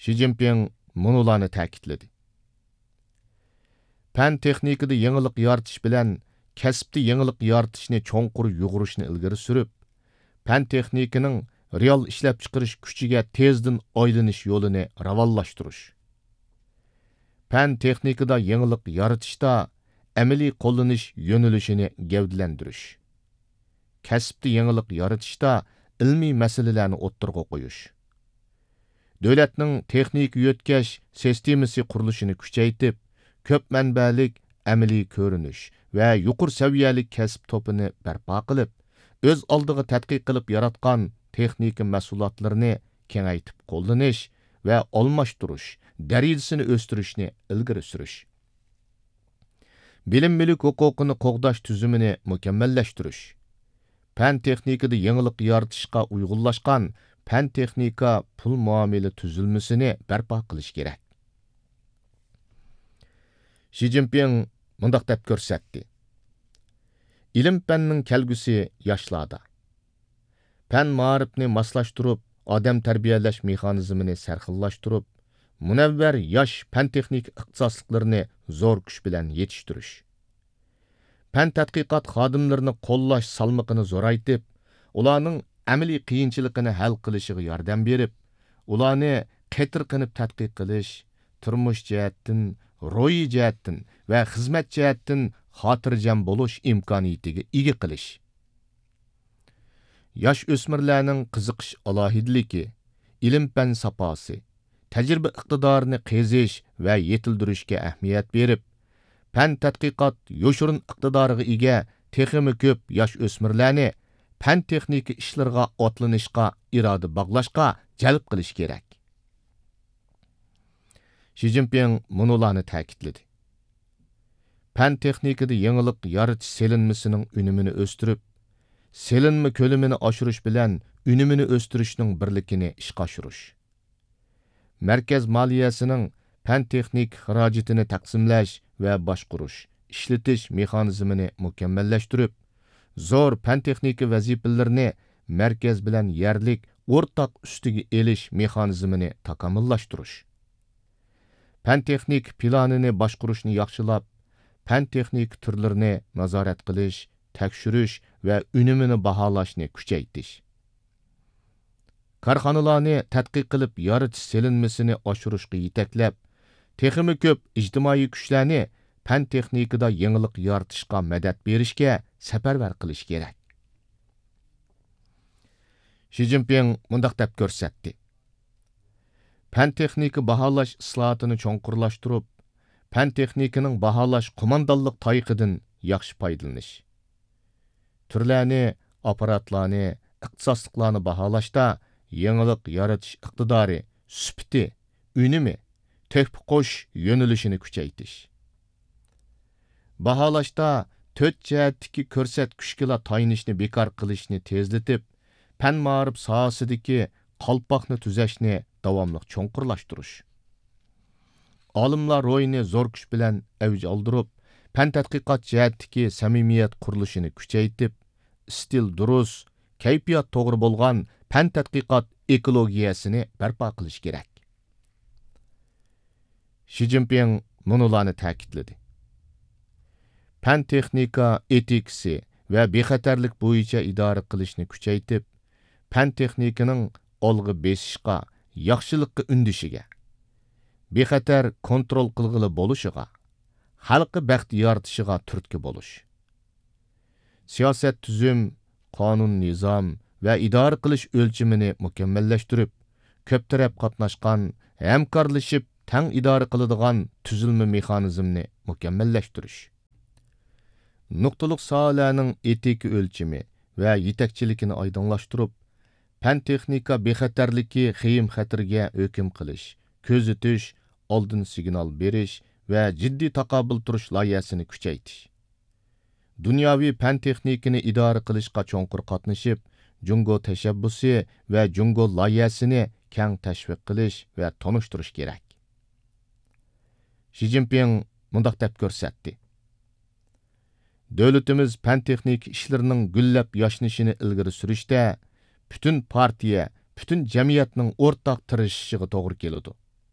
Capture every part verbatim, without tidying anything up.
Ши Цзиньпин мұныланы тәкитледі. Пән техникада еңілік яртыш білән кәсіпті еңілік яртышны чоңқыр юғырышны ilgari сүріп, пән техникінің real işlep çıkarış küçüge tezdin oylanish yo'lini ravallaştırış. Pən texnikada yenilik yaratışda əməli qollanish yönülüşünü gevdilendiriş. Kəsipdə yenilik yaratışda ilmi məsələlərni o'ttirg'a qo'yish. Dövlətning texnik yötkash sistemasi qurilishini kuchaytib, ko'p manbalik əməli ko'rinish va yuqur saviyalik kasb topini barpo qilib, o'z oldiga tadqiq qilib yaratgan texnika mahsulotlarini kengaytib qo'llanish va almashtirish, darajasini o'stirishni ilgari surish. Bilim mulk huquqini qo'g'dash tuzumini mukammallashtirish. Pan texnikada yangilik yaratishga uyg'unlashgan pan texnika pul muomala tuzilmasini barpo qilish kerak. Xi Jinping mundaq deb ko'rsatdi. Ilim fanning kelgusi yoshlarda. Pən ma'rifni maslashtirib, odam tarbiyalash mexanizmini sarxillashtirib, munavvar yosh pən texnik ixtisosliklarini zo'r kuch bilan yetishtirish. Pən tadqiqot xodimlarini qo'llash salmoqini zo'raytib, ularning amaliy qiyinchiligini hal qilishiga yordam berib, ularni qetir qilib tadqiq qilish, turmush jihatdan, ro'yi jihatdan va xizmat jihatdan xotirjam bo'lish imkoniyatiga ega qilish. Yosh o'smirlarning qiziqish alohidligi, ilm-fan saposi, tajriba iqtidorini qazish va yetildirishga ahamiyat berib, fan tadqiqot yoshirin iqtidoriga ega texmi ko'p yosh o'smirlarni fan texnika ishlariga otlanishga, iroda bog'lashga jalb qilish kerak. Xi Jinping munolarni ta'kidladi. Fan texnikada yangilik yaratish selinmasining unumini o'stirib, selinma ko'lamini oshirish bilan unumini o'stirishning birligini ishga oshirish. Markaz moliyasining fan texnik xarajatini taqsimlash va boshqarish, ishlatish mexanizmini mukammallashtirib, zo'r fan texnika vazifalarini markaz bilan yerlik o'rtaq ustiga elish mexanizmini takomillashtirish. Fan texnik planini boshqarishni yaxshilab, fan texnik turlarini nazorat qilish, tekshirish va unumini baholashni kuchaytirish. Korxonalarni tadqiq qilib yaratish selinmasini oshirishga yetaklab, texmi ko'p ijtimoiy kuchlarni fan texnikada yangilik yaratishga madad berishga safarbar qilish kerak. Xi Jinping mundaq deb ko'rsatdi. Fan texnika baholash islohotini cho'nqurlashtirib, fan texnikaning baholash qo'mondonlik toyiqidan yaxshi foydalanish. Turlarni, apparatlarni, ixtisosliklarni baholashda yangilik yaratish iqtidori, sifati, unumi, töhfa qo'sh yo'nalishini kuchaytirish. Baholashda to'rt jihatdagi ko'rsatkichga tayinishni bekor qilishni tezlatib, fan ma'rif sohasidagi qalpoqni tuzashni davomli cho'nqurlashtirish. Olimlar ro'yini zo'r kuch bilan avj oldirib, fan tadqiqot jihatdagi samimiyat qurilishini kuchaytib, stil durus, kayfiyat to'g'ri bo'lgan fan tadqiqot ekologiyasini barpo qilish kerak. Xi Jinping munolarni ta'kidladi. Fan texnika etikasi va bexatarlik bo'yicha idora qilishni kuchaytib, fan texnikaning olg'a besishga, yaxshilikqa undishiga, bexatar kontrol qilg'ili bo'lishiga, xalqi baxt yoritishiga turtki bo'lish. Siyosat tuzum, qonun nizom va idora qilish o'lchimini mukammallashtirib, ko'p taraf qatnashgan, hamkorlashib, tang idora qiladigan tuzilma mexanizmni mukammallashtirish. Nuqtaliq sohalarning etika o'lchimi va yetakchiligini oydinlashtirib, fan texnika bexatarligi xiyim xatirga hukm qilish, ko'zitish, oldin signal berish va jiddiy taqobil turish loyihasini kuchaytirish. Dunyoviy fan texnikini idora qilishga cho'nqur qatnashib, Jungo tashabbusi va Jungo loyihasini keng tashviq qilish va tonishtirish kerak. Xi Jinping mundaq deb ko'rsatdi. Davlatimiz fan texnik ishlarining gullab yashnishini ilgari surishda, bütün partiya, bütün jamiyatning o'rtaq tirishishiga to'g'ri keladi.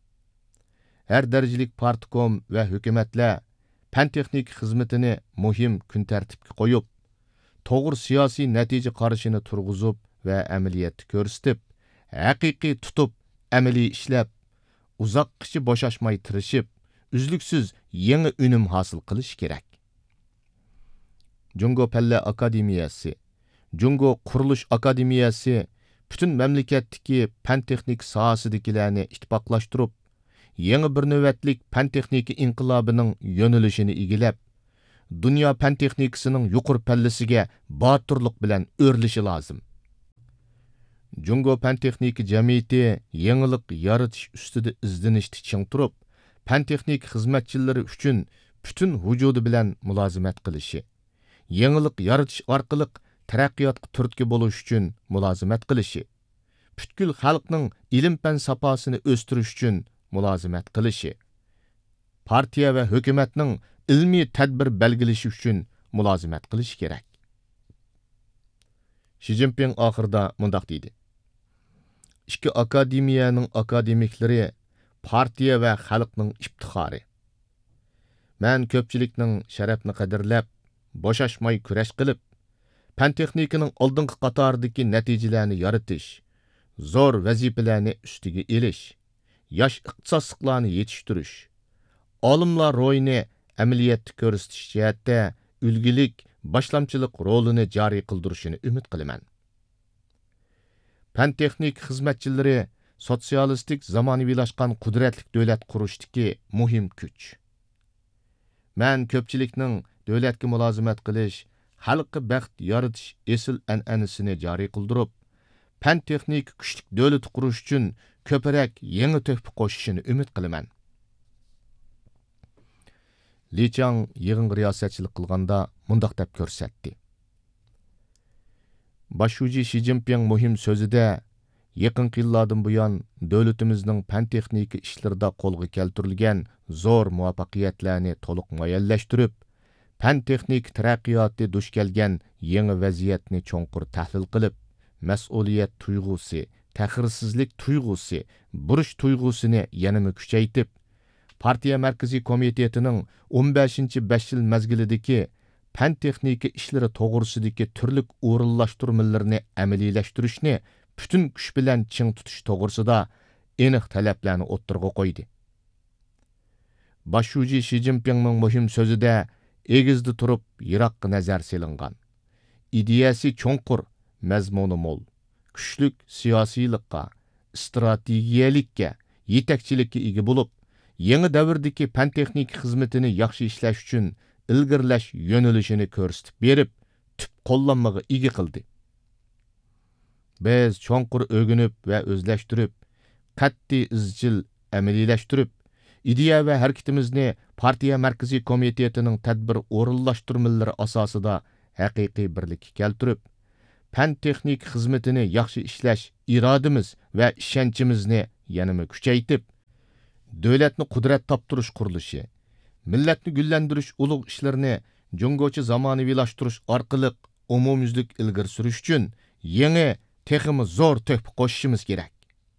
har darajalik partkom va hukumatlar fan texnik xizmatini muhim kun tartibga qo'yib, to'g'ri siyosiy natija qarashini turg'izib va amaliyotda ko'rsatib, haqiqiy tutib, amaliy ishlab, uzoqqacha bo'shashmay tirishib, uzluksiz yangi unum hosil qilish kerak. Jungo Palla Akademiyasi, Jungo Qurilish Akademiyasi bütün mamlakatdagi fan texnik sohasidagilarni ittifoqlashtirib, yangi bir navbatlik fan texnika inqilobining yo'nalishini egilab, dunyo fan texnikasining yuqori pallasiga botirlik bilan o'rlishi lozim. Jungo fan texnika jamiyati yangilik yaratish ustida izlanishda ching turib, fan texnik xizmatchilari uchun bütün vujudi bilan mulozimat qilishi, yangilik yaratish orqali taraqqiyotga turtki bo'lish uchun mulozimat qilishi, butkul xalqning ilm-fan safosini o'stirish uchun mulozimat qilishi, partiya va hukumatning ilmiy tadbir belgilashi uchun mulozimat qilish kerak. Xi Jinping oxirida mundaq deydi: ikki akademiyaning akademiklari partiya va xalqning iftixori. Men ko'pchilikning sharafni qadrlab, bo'shashmay kurash qilib, fan texnikaning oldingi qatoridagi natijalarni yaratish, zo'r vazifalarni ustiga elish, yosh iqtisodchilarni yetishtirish, olimlar ro'yini amaliyotda ko'rsatish jihatda ulgilik, boshlamchilik rolini joriy qildirishini umid qilaman. Fan texnik xizmatchilari sotsialistik zamonaviylashgan qudratli davlat qurishdagi muhim kuch. Men ko'pchilikning davlatga mulozimat qilish, xalqqa baxt yaratish esil an'anasini joriy qildirib, fan texnik kuchlik davlat qurish uchun ko'proq yangi to'hfa qo'shishini umid qilaman. Li Chang yig'inga riyosatchilik qilganda mundaq deb ko'rsatdi: Boshuvchi Xi Jinping muhim so'zida yaqin yillardan buyon davlatimizning fan texnika ishlarida qo'lga keltirilgan zo'r muvaffaqiyatlarni to'liq muayyanlashtirib, fan texnik taraqqiyoti duch kelgan yangi vaziyatni cho'nqur tahlil qilib, mas'uliyat tuyg'usi, taxirsizlik tuyg'usi, burish tuyg'usini yanada kuchaytirib, partiya markaziy komitetining o'n beshinchi besh yil mazgilidagi fan texnika ishlari to'g'risidagi turli o'rinlashtirmalarni amaliylashtirish,ni bütün kuch bilan ching tutish to'g'risida aniq talablarni o'ttirg'a qo'ydi. Boshuvchi Xi Jinpingning muhim so'zida egizda turib yiroqqa nazar selingan. Ideyasi cho'nqur, mazmuni mo'l, kuchlik siyosiylikqa, strategiyalikka, yetakchilikka ega bo'lib, yangi davrdagi fan texnik xizmatini yaxshi ishlash uchun ilgirlash yo'nalishini ko'rsatib berib, tüp qo'llanmaga ega qildi. Biz cho'nqur o'ginib va o'zlashtirib, qat'iy izchil amaliylashtirib, ideya va harakatimizni partiya markaziy komitetining tadbir o'rinlashtirmalari asosida haqiqiy birlikka keltirib, fan texnik xizmatini yaxshi ishlash irodamiz va ishonchimizni yanada kuchaytirib, davlatni qudrat toptirish qurilishi, millatni gullantirish ulug' ishlarini jungocha zamonaviylashtirish orqali umumyuzlik ilgari surish uchun yangi texmi zo'r to'hfa qo'shishimiz kerak.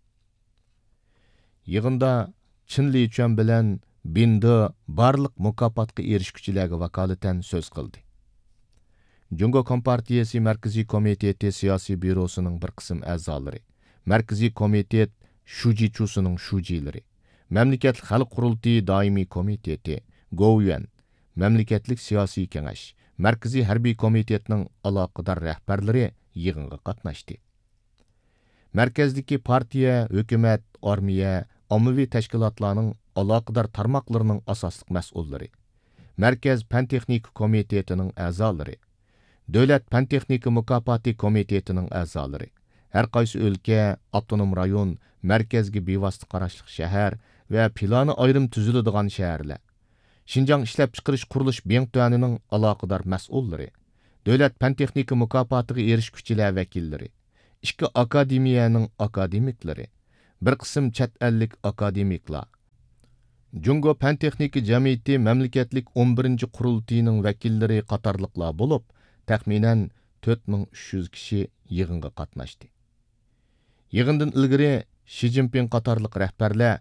Yig'inda Chin Lichuan bilan Binda barliq mukofotga erishguchilarga vakolatan so'z qildi. Jungo Kompartiyasi Markaziy komiteti siyosiy byurosining bir qism a'zolari, Markaziy komitet shujichusining shujilari, Mamlakatlik xalq qurultiyi doimiy komiteti, Govyuan, Mamlakatlik siyosiy kengash, Markaziy harbiy komitetning aloqador rahbarlari yig'inga qatnashdi. Markazdagi partiya, hukumat, armiya, ommaviy tashkilotlarning aloqador tarmoqlarining asosliq mas'ullari, Markaz fan texnika komitetining a'zolari, Davlat fan texnika mukofoti komitetining a'zolari, har qaysi o'lka, avtonom rayon, markazga bevosita qarashli shahar va plani ayrim tuziladigan shaharlar, Xinjiang ishlab chiqarish qurilish bentanining aloqador mas'ullari, Davlat fan texnika mukofotiga erishguchilar vakillari, ikki akademiyaning akademiklari, bir qism chet ellik akademiklar, Jungo fan texnika jamiyati mamlakatlik o'n birinchi qurultiyining vakillari qatorliqlar bo'lib, taxminan to'rt ming uch yuz kishi yig'inga qatnashdi. Yig'indan ilgari Xi Jinping qatorliq rahbarlar